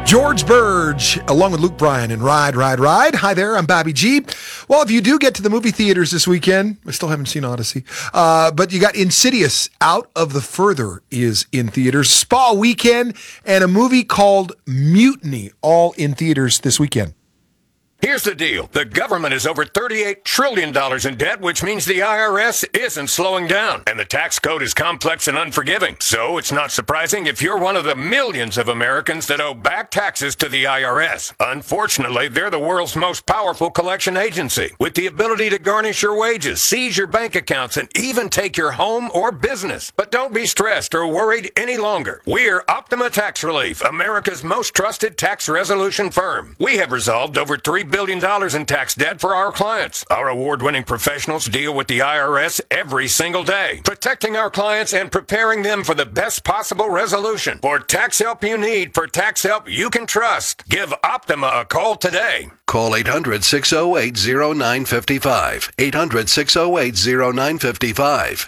George Burge, along with Luke Bryan in Ride, Ride, Ride. Hi there, I'm Bobby G. Well, if you do get to the movie theaters this weekend, I still haven't seen Odyssey, but you got Insidious, Out of the Further is in theaters, Spa Weekend, and a movie called Mutiny, all in theaters this weekend. Here's the deal. The government is over $38 trillion in debt, which means the IRS isn't slowing down. And the tax code is complex and unforgiving. So it's not surprising if you're one of the millions of Americans that owe back taxes to the IRS. Unfortunately, they're the world's most powerful collection agency, with the ability to garnish your wages, seize your bank accounts, and even take your home or business. But don't be stressed or worried any longer. We're Optima Tax Relief, America's most trusted tax resolution firm. We have resolved over $3 billion in tax debt for our clients. Our award-winning professionals deal with the IRS every single day, protecting our clients and preparing them for the best possible resolution. For tax help you need, for tax help you can trust, give Optima a call today. Call 800-608-0955. 800-608-0955.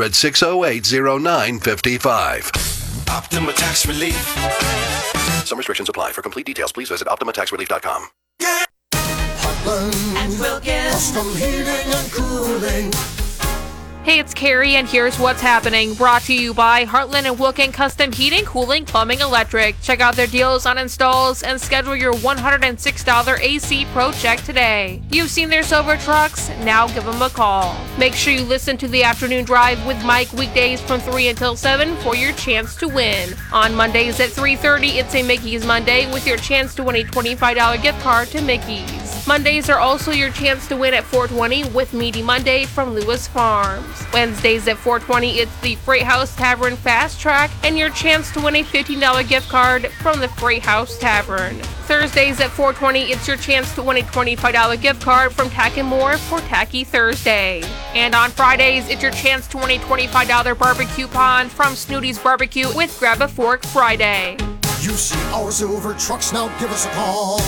800-608-0955. Optima Tax Relief. Some restrictions apply. For complete details, please visit OptimaTaxRelief.com. Yeah. And Wilkins. Custom heating and cooling. Hey, it's Carrie, and here's what's happening. Brought to you by Heartland and Wilkin Custom Heating, Cooling, Plumbing, Electric. Check out their deals on installs and schedule your $106 AC Pro check today. You've seen their silver trucks? Now give them a call. Make sure you listen to the Afternoon Drive with Mike weekdays from 3 until 7 for your chance to win. On Mondays at 3:30, it's a Mickey's Monday with your chance to win a $25 gift card to Mickey's. Mondays are also your chance to win at 4:20 with Meaty Monday from Lewis Farms. Wednesdays at 4:20, it's the Freight House Tavern Fast Track and your chance to win a $15 gift card from the Freight House Tavern. Thursdays at 4:20, it's your chance to win a $25 gift card from Tack & More for Tacky Thursday. And on Fridays, it's your chance to win a $25 barbecue coupon from Snooty's Barbecue with Grab a Fork Friday. You see our silver trucks, now give us a call.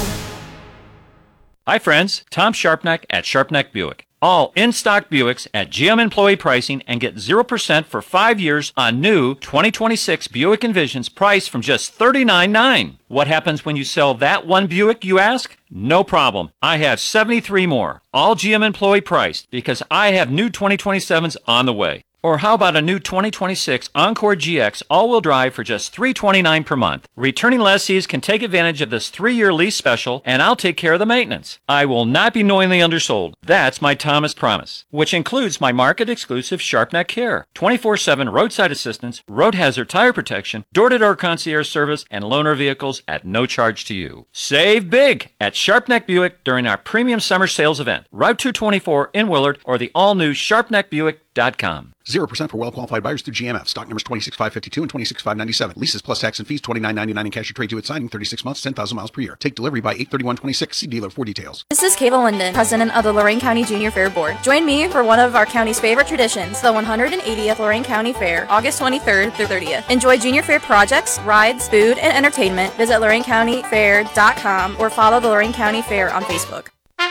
Hi friends, Tom Sharpneck at Sharpneck Buick. All in-stock Buicks at GM employee pricing and get 0% for 5 years on new 2026 Buick Envisions priced from just $39,900. What happens when you sell that one Buick, you ask? No problem. I have 73 more, all GM employee priced because I have new 2027s on the way. Or how about a new 2026 Encore GX all-wheel drive for just $329 per month? Returning lessees can take advantage of this 3-year lease special, and I'll take care of the maintenance. I will not be knowingly undersold. That's my Thomas promise, which includes my market-exclusive Sharpneck Care, 24/7 roadside assistance, road hazard tire protection, door-to-door concierge service, and loaner vehicles at no charge to you. Save big at Sharpneck Buick during our premium summer sales event, Route 224 in Willard, or the all-new SharpneckBuick.com. 0% for well-qualified buyers through GMF. Stock numbers 26552 and 26597. Leases plus tax and fees $29.99 in cash or trade due at signing, 36 months, 10,000 miles per year. Take delivery by 8/31/26. See dealer for details. This is Kayla Linden, president of the Lorain County Junior Fair Board. Join me for one of our county's favorite traditions, the 180th Lorain County Fair, August 23rd through 30th. Enjoy Junior Fair projects, rides, food, and entertainment. Visit LorainCountyFair.com or follow the Lorain County Fair on Facebook.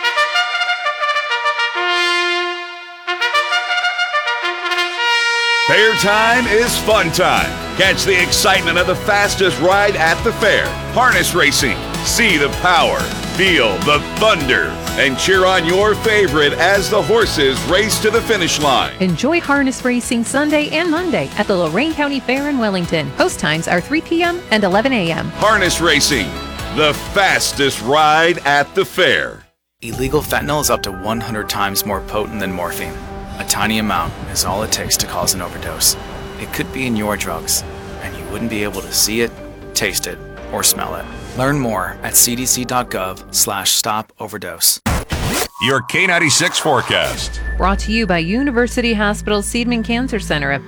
Fair time is fun time. Catch the excitement of the fastest ride at the fair. Harness racing. See the power, feel the thunder, and cheer on your favorite as the horses race to the finish line. Enjoy harness racing Sunday and Monday at the Lorain County Fair in Wellington. Host times are 3 p.m. and 11 a.m. Harness racing, the fastest ride at the fair. Illegal fentanyl is up to 100 times more potent than morphine. A tiny amount is all it takes to cause an overdose. It could be in your drugs, and you wouldn't be able to see it, taste it, or smell it. Learn more at cdc.gov/stop-overdose. Your K96 forecast. Brought to you by University Hospital Seidman Cancer Center at